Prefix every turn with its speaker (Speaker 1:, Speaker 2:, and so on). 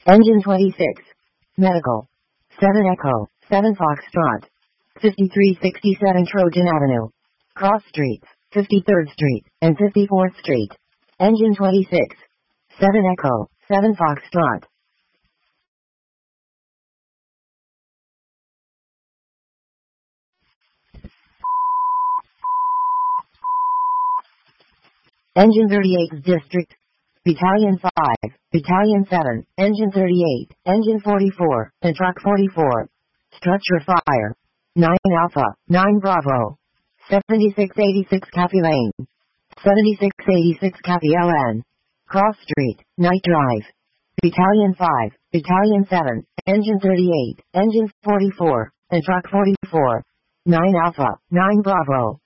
Speaker 1: Engine 26. Medical. 7 Echo, 7 Foxtrot. 5367 Trojan Avenue. Cross Streets, 53rd Street, and 54th Street. Engine 26. 7 Echo, 7 Foxtrot. Engine 38th District. Battalion 5, Battalion 7, Engine 38, Engine 44, and Truck 44. Structure fire. 9 Alpha, 9 Bravo. 7686 Cappy Lane. 7686 Cappy LN. Cross Street, Night Drive. Battalion 5, Battalion 7, Engine 38, Engine 44, and Truck 44. 9 Alpha, 9 Bravo.